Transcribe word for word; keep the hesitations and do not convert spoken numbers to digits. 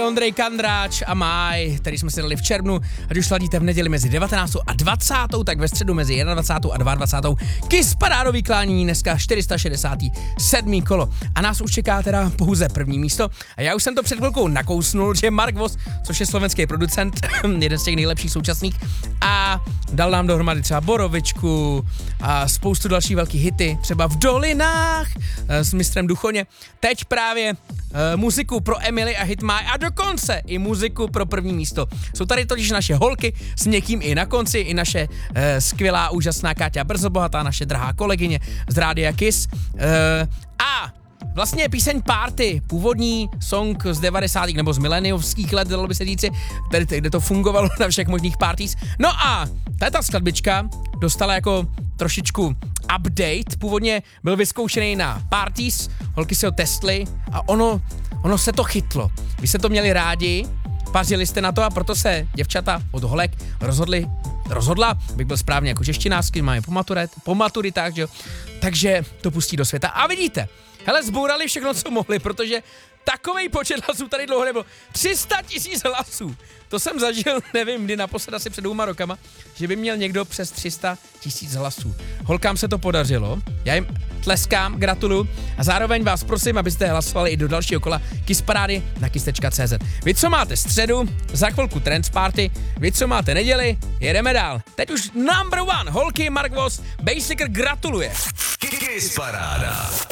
Ondrej Kandráč a Máj, který jsme si dali v červnu, ať už sladíte v neděli mezi devatenáctou a dvacátou, tak ve středu mezi dvacátou jednou a dvacátou dvou Kiss parádový klání, dneska čtyři sta šedesát sedm kolo. A nás už čeká teda pouze první místo. A já už jsem to před chvilkou nakousnul, že Mark Voss, což je slovenský producent, jeden z těch nejlepších současných, a dal nám dohromady třeba Borovičku a spoustu dalších velkých hity, třeba v Dolinách s mistrem Duchoně. Teď právě Uh, muziku pro Emily a Hitmaj a dokonce i muziku pro první místo. Jsou tady totiž naše holky s někým i na konci, i naše uh, skvělá, úžasná Káťa Brzobohatá, naše drahá kolegyně z Rádia Kiss. Uh, a vlastně píseň Party, původní song z devadesátých nebo z mileniovských let, dalo by se říci, tady, kde to fungovalo na všech možných parties. No a tato skladbička dostala jako trošičku update, původně byl vyzkoušený na parties, holky si ho testly a ono, ono se to chytlo. Vy jste to měli rádi, pařili jste na to a proto se děvčata od holek rozhodli, rozhodla, bych byl správně jako češtinářsky, máme po, maturit, po maturitách, že jo, takže to pustí do světa. A vidíte, hele, zbourali všechno, co mohli, protože takovej počet hlasů tady dlouho nebylo. tři sta tisíc hlasů. To jsem zažil, nevím, kdy naposled asi před dvouma rokama, že by měl někdo přes tři sta tisíc hlasů. Holkám se to podařilo, já jim tleskám, gratuluju a zároveň vás prosím, abyste hlasovali i do dalšího kola Kiss Parády na kiss tečka cé zet. Vy, co máte středu, za chvilku Trance Party, vy, co máte neděli, jedeme dál. Teď už number one, holky, Mark Voss, Basicr gratuluje. Kiss Paráda.